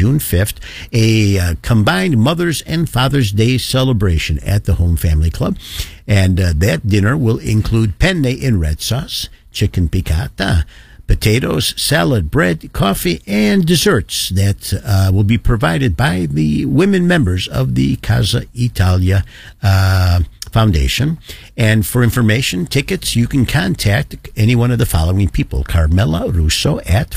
June 5th, a combined Mother's and Father's Day celebration at the Home Family Club. And that dinner will include penne in red sauce, chicken piccata, potatoes, salad, bread, coffee, and desserts that will be provided by the women members of the Casa Italia Foundation. And for information, tickets, you can contact any one of the following people. Carmela Russo at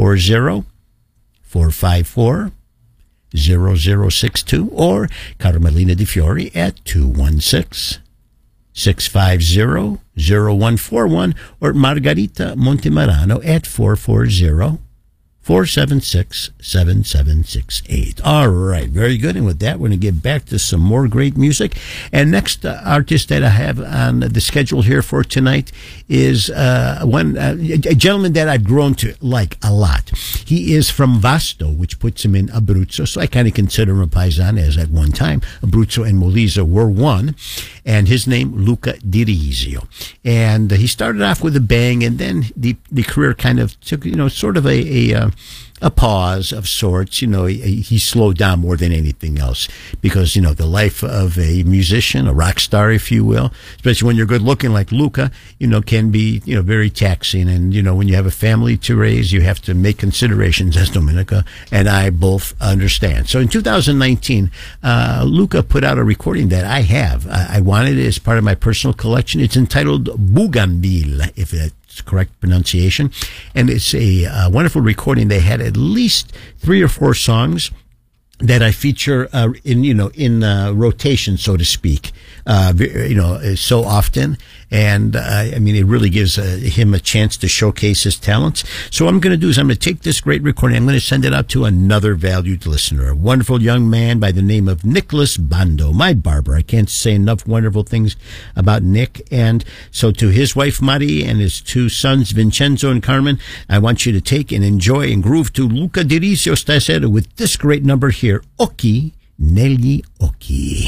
440-454-0062 or Carmelina Di Fiori at 216-650-0141 or Margarita Montemarano at 440-476-7768. All right, very good. And with that, we're going to get back to some more great music. And next artist that I have on the schedule here for tonight is a gentleman that I've grown to like a lot. He is from Vasto, which puts him in Abruzzo, so I kind of consider him a paisan, as at one time Abruzzo and Molise were one. And his name, Luca Di Risio. And he started off with a bang, and then the career kind of took, sort of a pause of sorts. He slowed down more than anything else because, the life of a musician, a rock star, if you will, especially when you're good looking like Luca, can be, very taxing. And, when you have a family to raise, you have to make considerations, as Domenica and I both understand. So in 2019, Luca put out a recording that I have. I wanted it as part of my personal collection. It's entitled Bougainville, if that's correct pronunciation. And it's a wonderful recording. They had at least 3 or 4 songs that I feature in rotation, so to speak, so often. And it really gives him a chance to showcase his talents. So what I'm going to do is I'm going to take this great recording, I'm going to send it out to another valued listener, a wonderful young man by the name of Nicholas Bando, my barber. I can't say enough wonderful things about Nick. And so to his wife Mari and his 2 sons Vincenzo and Carmen, I want you to take and enjoy and groove to Luca Di Risio stasera with this great number here, Occhi negli occhi.